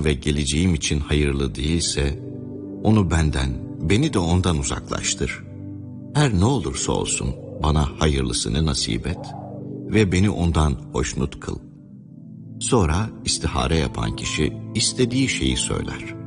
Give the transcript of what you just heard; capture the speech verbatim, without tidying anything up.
durumum ve geleceğim için hayırlı değilse, onu benden, beni de ondan uzaklaştır. Her ne olursa olsun bana hayırlısını nasip et ve beni ondan hoşnut kıl. Sonra istihare yapan kişi istediği şeyi söyler.